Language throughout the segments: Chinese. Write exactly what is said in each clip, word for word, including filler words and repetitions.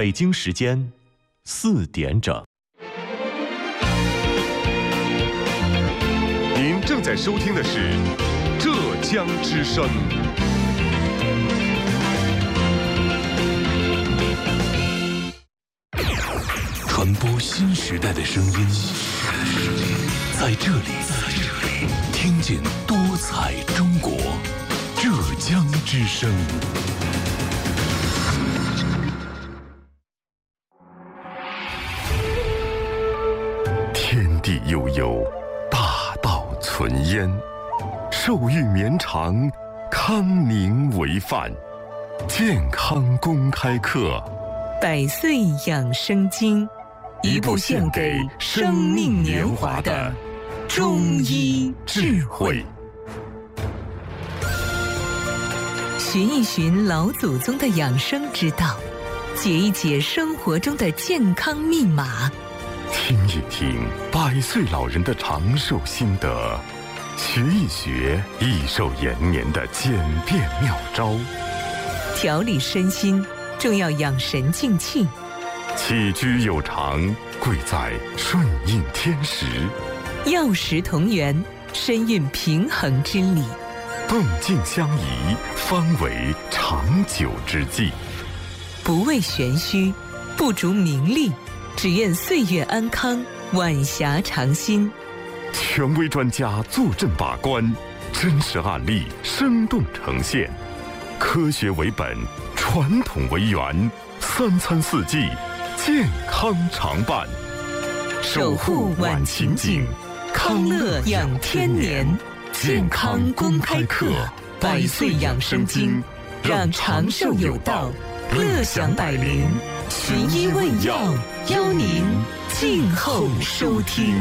北京时间四点整。 您正在收听的是浙江之声。 传播新时代的声音，在这里，听见多彩中国。浙江之声。 天地悠悠，大道存焉。寿欲绵长，康宁为范。健康公开课， 百岁养生经，一部献给生命年华的中医智慧。寻一寻老祖宗的养生之道，解一解生活中的健康密码， 听一听百岁老人的长寿心得，学一学益寿延年的简便妙招。 调理身心，重要养神静气。 起居有常，贵在顺应天时。 药食同源，深蕴平衡之理。 动静相宜，方为长久之计。 不为玄虚，不逐名利，只愿岁月安康，晚霞长新。 权威专家坐镇把关，真实案例生动呈现，科学为本，传统为源，三餐四季健康常伴， 守护晚晴景，康乐养天年。健康公开课，百岁养生经，让长寿有道，乐享百龄。寻医问药，邀您静候收听。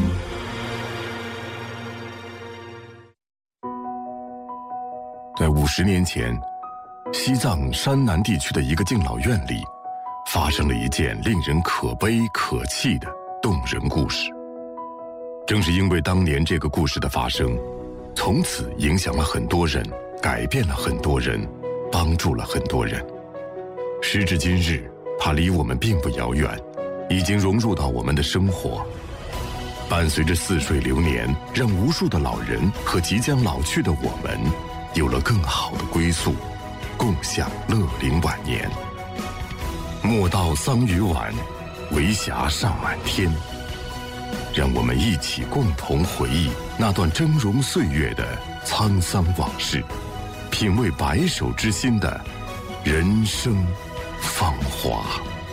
在五十年前，西藏山南地区的一个敬老院里，发生了一件令人可悲可泣的动人故事。正是因为当年这个故事的发生，从此影响了很多人，改变了很多人，帮助了很多人。时至今日，它离我们并不遥远，已经融入到我们的生活，伴随着似水流年，让无数的老人和即将老去的我们有了更好的归宿，共享乐龄晚年。莫道桑榆晚，为霞尚满天。让我们一起共同回忆那段峥嵘岁月的沧桑往事，品味白首之心的人生芳华。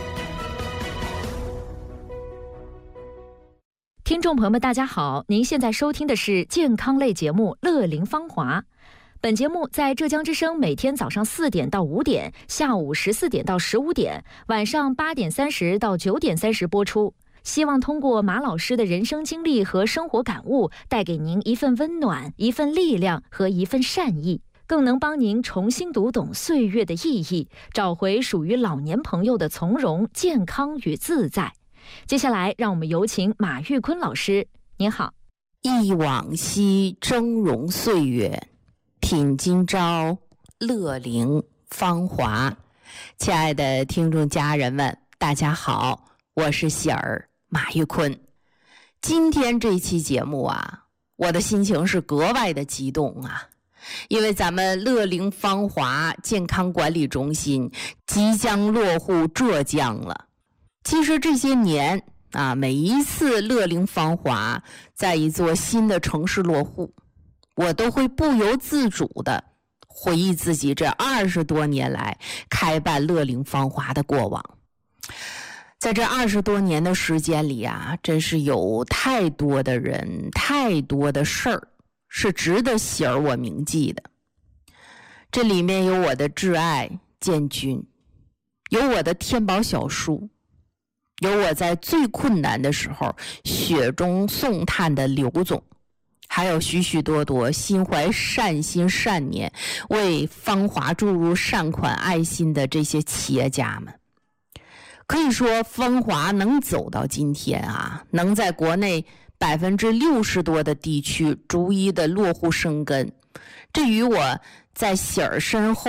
听众朋友们大家好，您现在收听的是健康类节目《乐龄芳华》。本节目在浙江之声每天早上四点到五点，下午十四点到十五点，晚上八点三十到九点三十播出。希望通过马老师的人生经历和生活感悟，带给您一份温暖、一份力量和一份善意，更能帮您重新读懂岁月的意义，找回属于老年朋友的从容、健康与自在。接下来，让我们有请马玉坤老师。您好。 忆往昔峥嵘岁月，品今朝乐龄芳华。亲爱的听众家人们，大家好，我是喜儿马玉坤。今天这期节目啊，我的心情是格外的激动啊，因为咱们乐龄芳华健康管理中心即将落户浙江了。其实这些年啊，每一次乐龄芳华在一座新的城市落户，我都会不由自主的回忆自己这二十多年来开办乐龄芳华的过往。在这二十多年的时间里啊，真是有太多的人，太多的事儿是值得喜儿我铭记的。这里面有我的挚爱建军，有我的天宝小叔，有我在最困难的时候雪中送炭的刘总，还有许许多多心怀善心善念，为芳华注入善款爱心的这些企业家们。可以说芳华能走到今天啊，能在国内百分之六十多的地区逐一的落户生根，这与我在喜儿身后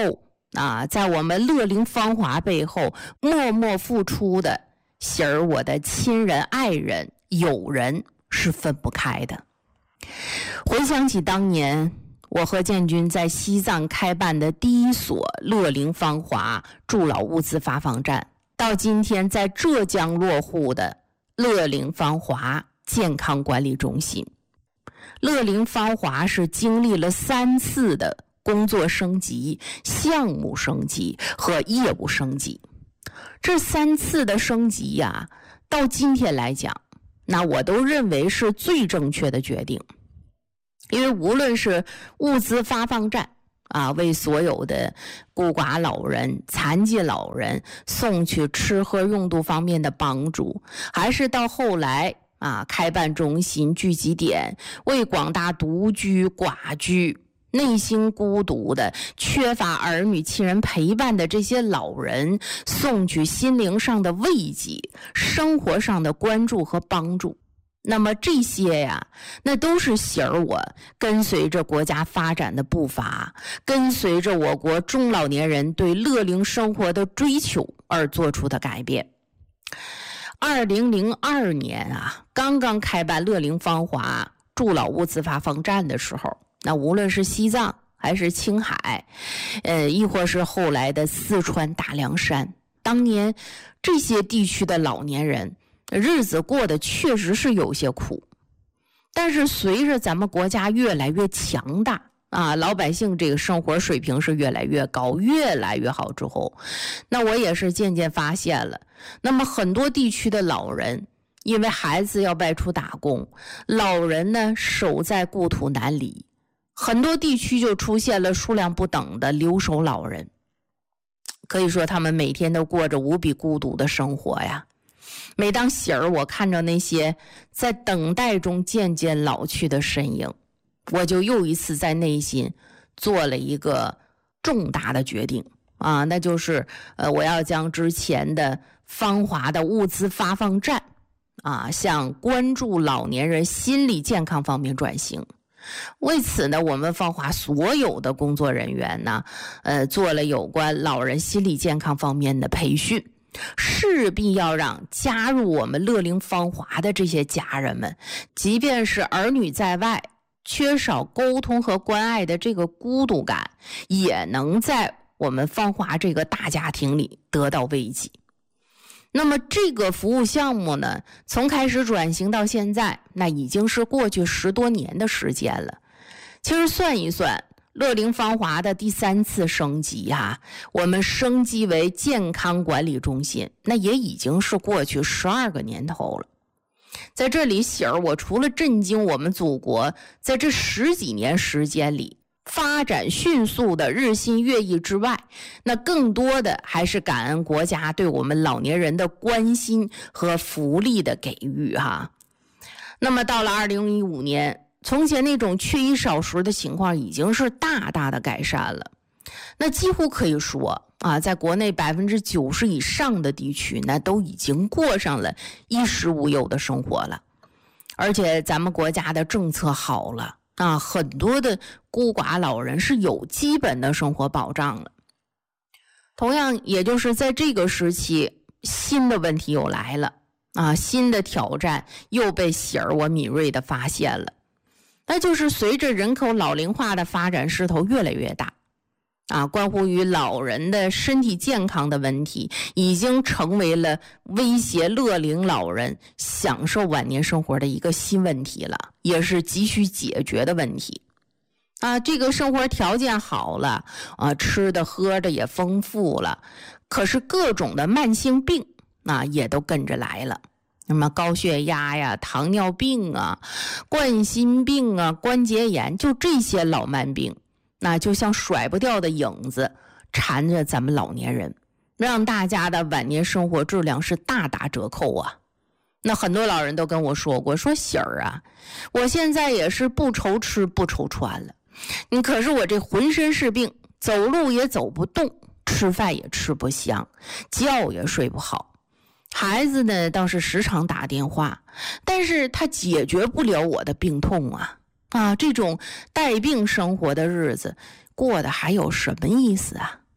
啊，在我们乐龄芳华背后默默付出的喜儿我的亲人、爱人、友人是分不开的。回想起当年我和建军在西藏开办的第一所乐龄芳华助老物资发放站，到今天在浙江落户的乐龄芳华健康管理中心。乐龄芳华是经历了三次的工作升级、项目升级和业务升级。这三次的升级呀、啊，到今天来讲，那我都认为是最正确的决定。因为无论是物资发放站啊，为所有的孤寡老人、残疾老人送去吃喝用度方面的帮助，还是到后来啊开办中心聚集点，为广大独居、寡居、内心孤独的、缺乏儿女亲人陪伴的这些老人送去心灵上的慰藉、生活上的关注和帮助。那么这些呀，那都是喜儿我跟随着国家发展的步伐，跟随着我国中老年人对乐龄生活的追求而做出的改变。二零零二年啊，刚刚开办乐龄芳华助老物资发放站的时候，那无论是西藏还是青海，呃，亦或是后来的四川大凉山，当年这些地区的老年人日子过得确实是有些苦，但是随着咱们国家越来越强大啊，老百姓这个生活水平是越来越高、越来越好之后，那我也是渐渐发现了，那么很多地区的老人因为孩子要外出打工，老人呢守在故土难离，很多地区就出现了数量不等的留守老人，可以说他们每天都过着无比孤独的生活呀。每当喜儿我看着那些在等待中渐渐老去的身影，我就又一次在内心做了一个重大的决定啊，那就是呃，我要将之前的芳华的物资发放站啊，向关注老年人心理健康方面转型。为此呢，我们芳华所有的工作人员呢，呃，做了有关老人心理健康方面的培训。势必要让加入我们乐龄芳华的这些家人们，即便是儿女在外，缺少沟通和关爱的这个孤独感，也能在我们芳华这个大家庭里得到慰藉。那么这个服务项目呢，从开始转型到现在，那已经是过去十多年的时间了。其实算一算，乐龄芳华的第三次升级啊，我们升级为健康管理中心，那也已经是过去十二个年头了。在这里，喜儿我除了震惊我们祖国在这十几年时间里发展迅速的日新月异之外，那更多的还是感恩国家对我们老年人的关心和福利的给予哈。那么到了二零一五年，从前那种缺衣少食的情况已经是大大的改善了。那几乎可以说啊，在国内百分之九十以上的地区，那都已经过上了衣食无忧的生活了。而且咱们国家的政策好了啊，很多的孤寡老人是有基本的生活保障了。同样，也就是在这个时期，新的问题又来了啊，新的挑战又被喜儿我敏锐地发现了。那就是随着人口老龄化的发展势头越来越大啊，关乎于老人的身体健康的问题已经成为了威胁乐龄老人享受晚年生活的一个新问题了，也是急需解决的问题啊。这个生活条件好了啊，吃的喝的也丰富了，可是各种的慢性病啊也都跟着来了。那么高血压呀、糖尿病啊、冠心病啊、关节炎，就这些老慢病，那就像甩不掉的影子缠着咱们老年人，让大家的晚年生活质量是大打折扣啊。那很多老人都跟我说过，说喜儿啊，我现在也是不愁吃不愁穿了，你可是我这浑身是病，走路也走不动，吃饭也吃不香，觉也睡不好。孩子呢倒是时常打电话，但是他解决不了我的病痛啊啊！这种带病生活的日子过得还有什么意思啊？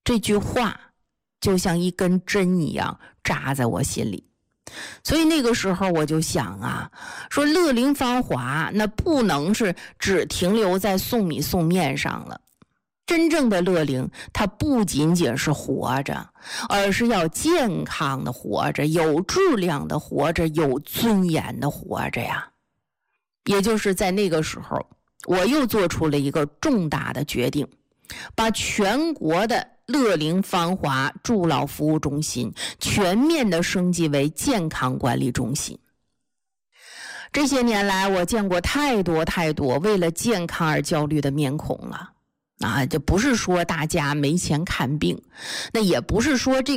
这句话就像一根针一样扎在我心里。所以那个时候我就想啊，说乐龄芳华那不能是只停留在送米送面上了。真正的乐龄，它不仅仅是活着，而是要健康的活着，有质量的活着，有尊严的活着呀。也就是在那个时候，我又做出了一个重大的决定，把全国的乐龄芳华助老服务中心全面的升级为健康管理中心。这些年来，我见过太多太多为了健康而焦虑的面孔了。啊，这不是说大家没钱看病，那也不是说这